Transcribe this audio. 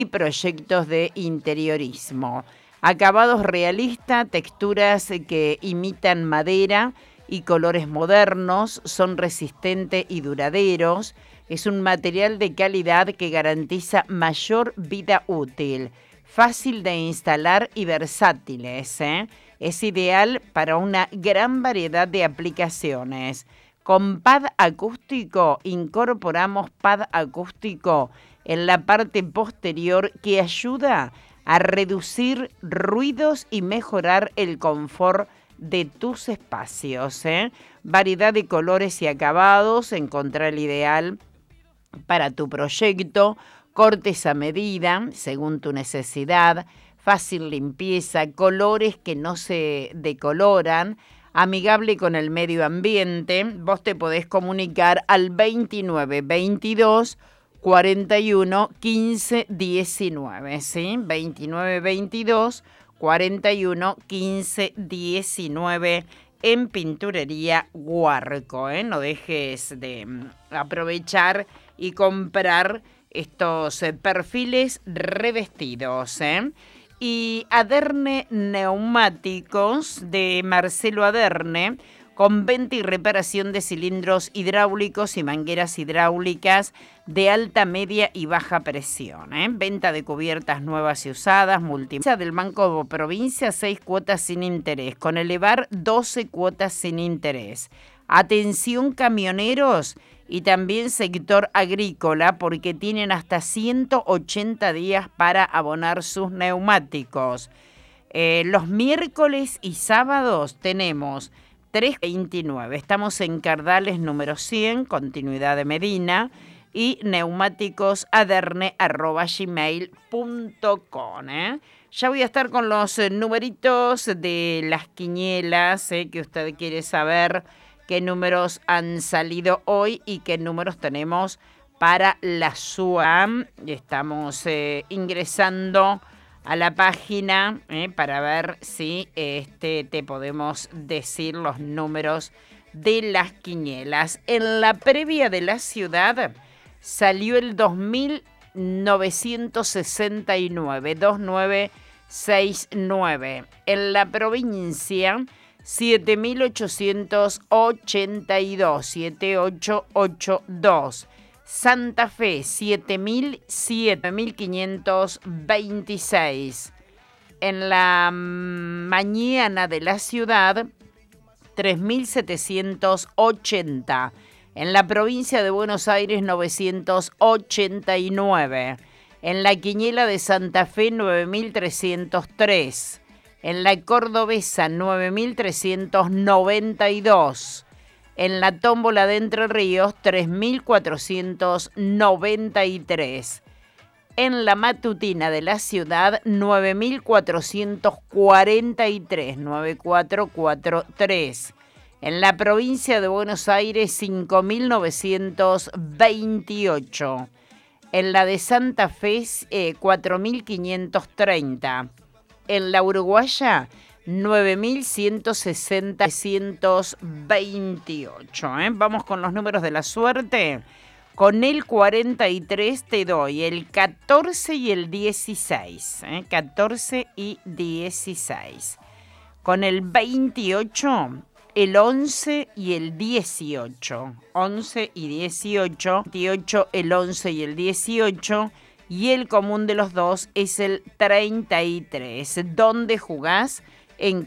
y proyectos de interiorismo. Acabados realistas, texturas que imitan madera y colores modernos, son resistentes y duraderos. Es un material de calidad que garantiza mayor vida útil, fácil de instalar y versátiles, Es ideal para una gran variedad de aplicaciones. Con pad acústico incorporamos pad acústico en la parte posterior que ayuda a reducir ruidos y mejorar el confort de tus espacios. Variedad de colores y acabados, encontrar el ideal para tu proyecto, cortes a medida según tu necesidad, fácil limpieza, colores que no se decoloran, amigable con el medio ambiente. Vos te podés comunicar al 29 22 41 15 19, ¿sí? 29 22 41 15 19 en Pinturería Guarco, No dejes de aprovechar y comprar estos perfiles revestidos, Y Aderne Neumáticos de Marcelo Aderne, con venta y reparación de cilindros hidráulicos y mangueras hidráulicas de alta, media y baja presión. Venta de cubiertas nuevas y usadas, multimarca del Banco Provincia, 6 cuotas sin interés, con elevar 12 cuotas sin interés. Atención camioneros y también sector agrícola, porque tienen hasta 180 días para abonar sus neumáticos. Los miércoles y sábados tenemos 3.29. Estamos en Cardales número 100, continuidad de Medina, y neumáticosaderne@gmail.com. Ya voy a estar con los numeritos de las quinielas, que usted quiere saber qué números han salido hoy y qué números tenemos para la SUAM. Estamos ingresando a la página para ver si te podemos decir los números de las quinielas. En la previa de la ciudad salió el 2969, 2969. En la provincia 7882, 7882. Santa Fe, 7526. En la mañana de la ciudad, 3780. En la provincia de Buenos Aires, 989. En la quiniela de Santa Fe, 9303. En la cordobesa, 9392. En la tómbola de Entre Ríos, 3493. En la matutina de la ciudad, 9443, 9443. En la provincia de Buenos Aires, 5928. En la de Santa Fe, 4530. En la uruguaya, 9160, 128. Vamos con los números de la suerte. Con el 43 te doy el 14 y el 16. 14 y 16. Con el 28, el 11 y el 18. 11 y 18. 28, el 11 y el 18. Y el común de los dos es el 33. ¿Dónde jugás? En